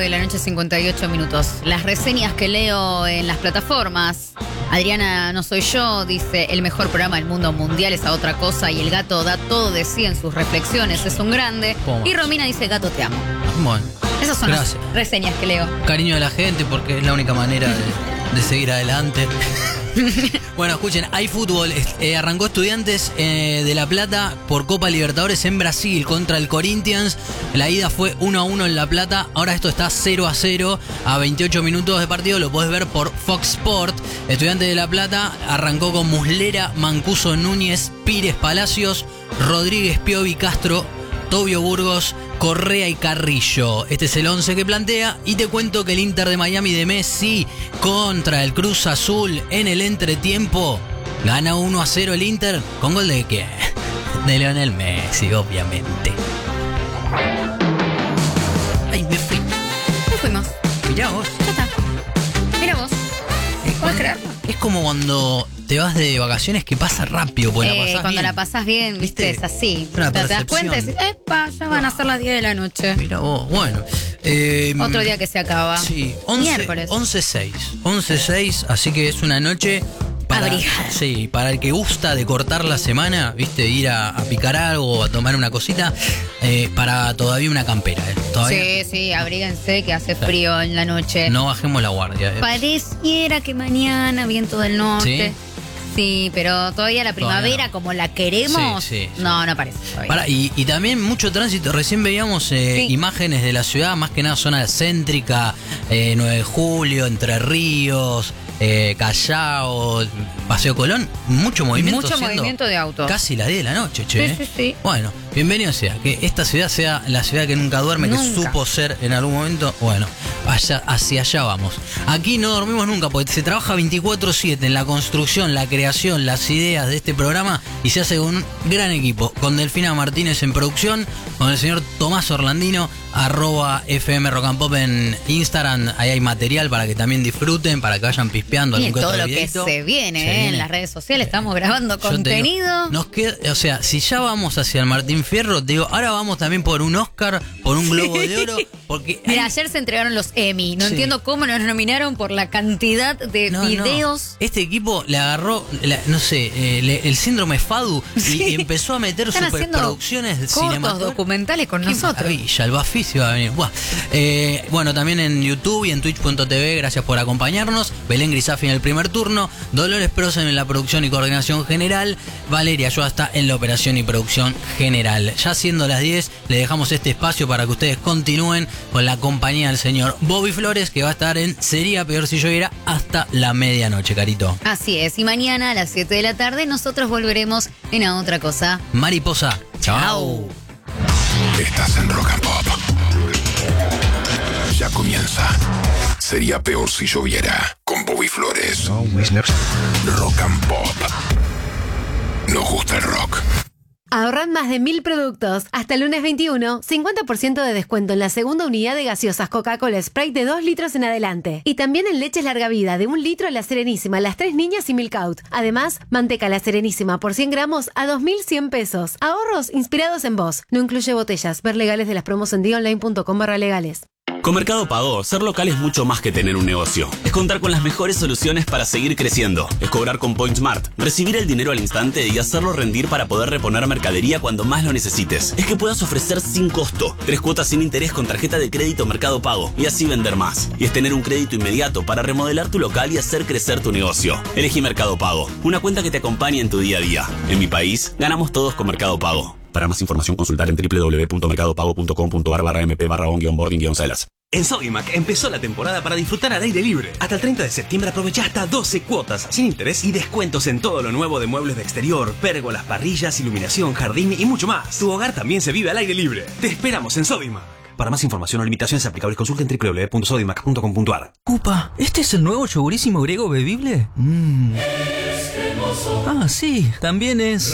de la noche, 58 minutos. Las reseñas que leo en las plataformas. Adriana No Soy Yo dice: el mejor programa del mundo mundial es a otra cosa. Y el gato da todo de sí en sus reflexiones. Es un grande. ¿Cómo? Y Romina dice: gato, te amo. Bueno, Esas son gracias. las reseñas que leo. Cariño de la gente, porque es la única manera de seguir adelante. Bueno, escuchen, hay fútbol. Arrancó Estudiantes de La Plata por Copa Libertadores en Brasil contra el Corinthians. La ida fue 1-1 en La Plata. Ahora esto está 0-0 a 28 minutos de partido. Lo podés ver por Fox Sport. Estudiantes de La Plata arrancó con Muslera, Mancuso, Núñez, Pires, Palacios, Rodríguez, Piovi, Castro, Tobio, Burgos, Correa y Carrillo. Este es el 11 que plantea. Y te cuento que el Inter de Miami de Messi contra el Cruz Azul en el entretiempo gana 1-0 el Inter. ¿Con gol de qué? De Lionel Messi, obviamente. Ay, me fui. Nos fuimos. Mirá vos. Ya está. Mira vos. ¿Podés creerlo? Es como cuando te vas de vacaciones que pasa rápido. Pues la pasás Cuando bien. la pasás bien, viste, es así. Una Te das percepción. cuenta y decís: epa, ya van a ser las 10 de la noche. Mirá vos. Bueno. Otro día que se acaba. Sí, Miércoles. 11-6. 11-6, así que es una noche Abrigada. Sí, para el que gusta de cortar la semana, viste, ir a picar algo, a tomar una cosita, para todavía una campera, Todavía Sí, abríguense que hace frío en la noche. no bajemos la guardia. Pareciera que mañana viento del norte. Sí, pero todavía la primavera Todavía no. como la queremos, Sí. no parece todavía. Y también mucho tránsito. Recién veíamos imágenes de la ciudad, más que nada zona céntrica, 9 de julio, Entre Ríos, Callao, Paseo Colón. Mucho movimiento. Mucho siendo movimiento de autos. Casi las 10 de la noche, che. Sí. Bueno, bienvenido sea. Que esta ciudad sea la ciudad que nunca duerme, que Nunca. supo ser en algún momento. Bueno, hacia allá vamos. Aquí no dormimos nunca, porque se trabaja 24/7 en la construcción, la creación, las ideas de este programa, y se hace con un gran equipo. Con Delfina Martínez en producción, con el señor Tomás Orlandino, @FM Rock and Pop en Instagram. Ahí hay material para que también disfruten, para que vayan pispeando Y algún que todo otro lo que videíto. se viene, en las redes sociales, estamos grabando Yo te digo, contenido. nos queda, o sea, si ya vamos hacia el Martín Fierro, te digo, ahora vamos también por un Oscar, por un Globo de Oro, porque Mira, ayer se entregaron los Emmy. No Sí. entiendo cómo nos nominaron por la cantidad de videos. Este equipo le agarró, el síndrome FADU y empezó a meter Están haciendo superproducciones cortos cinematográficas. documentales con Qué nosotros. maravilla, el Baficio va a venir. Buah. Bueno, también en YouTube y en Twitch.tv, gracias por acompañarnos. Belén Grisafi en el primer turno, Dolores Prosen en la producción y coordinación general, Valeria Yoa está en la operación y producción general. Ya siendo las 10, le dejamos este espacio para que ustedes continúen con la compañía del señor Bobby Flores, que va a estar en Sería Peor Si Lloviera hasta la medianoche, Carito. Así es, y mañana a las 7 de la tarde nosotros volveremos en A Otra Cosa. Mariposa. Chao. Estás en Rock and Pop. Ya comienza. Sería peor si lloviera. Con Bobby Flores. Rock and Pop. Nos gusta el rock. Ahorrad más de 1000 productos. Hasta el lunes 21, 50% de descuento en la segunda unidad de gaseosas Coca-Cola Sprite de 2 litros en adelante. Y también en leches larga vida de 1 litro La Serenísima, Las Tres Niñas y Milk Out. Además, manteca La Serenísima por 100 gramos a 2.100 pesos. Ahorros inspirados en vos. No incluye botellas. Ver legales de las promos en dionline.com/legales. Con Mercado Pago, ser local es mucho más que tener un negocio. Es contar con las mejores soluciones para seguir creciendo. Es cobrar con PointSmart, recibir el dinero al instante y hacerlo rendir para poder reponer mercadería cuando más lo necesites. Es que puedas ofrecer sin costo 3 cuotas sin interés con tarjeta de crédito Mercado Pago y así vender más. Y es tener un crédito inmediato para remodelar tu local y hacer crecer tu negocio. Elegí Mercado Pago, una cuenta que te acompañe en tu día a día. En mi país, ganamos todos con Mercado Pago. Para más información, consultar en www.mercadopago.com.ar/mp/on-boarding-salas. En Sodimac empezó la temporada para disfrutar al aire libre. Hasta el 30 de septiembre aprovecha hasta 12 cuotas sin interés y descuentos en todo lo nuevo de muebles de exterior, pérgolas, parrillas, iluminación, jardín y mucho más. Tu hogar también se vive al aire libre. Te esperamos en Sodimac. Para más información o limitaciones aplicables, consulta en www.sodimac.com.ar. Upa, ¿este es el nuevo yogurísimo griego bebible? Ah, sí, también es...